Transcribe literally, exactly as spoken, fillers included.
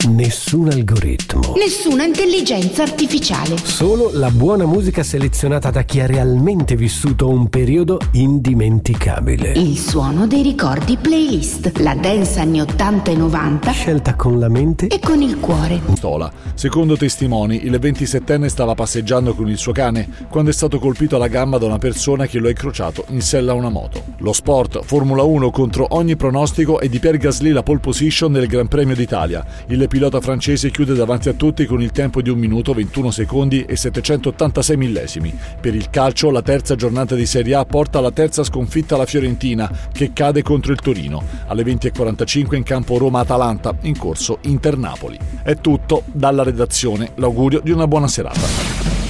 Nessun algoritmo. Nessuna intelligenza artificiale. Solo la buona musica selezionata da chi ha realmente vissuto un periodo indimenticabile. Il suono dei ricordi playlist. La dance anni ottanta e novanta. Scelta con la mente e con il cuore. Stola. Secondo testimoni, il ventisettenne stava passeggiando con il suo cane quando è stato colpito alla gamba da una persona che lo ha incrociato in sella a una moto. Lo sport, Formula uno contro ogni pronostico, e di Pierre Gasly la pole position nel Gran Premio d'Italia. Il pilota francese chiude davanti a tutti con il tempo di un minuto, ventuno secondi e settecentottantasei millesimi. Per il calcio, la terza giornata di Serie A porta alla terza sconfitta alla Fiorentina, che cade contro il Torino. Alle venti e quarantacinque in campo Roma-Atalanta, in corso Inter-Napoli. È tutto dalla redazione, l'augurio di una buona serata.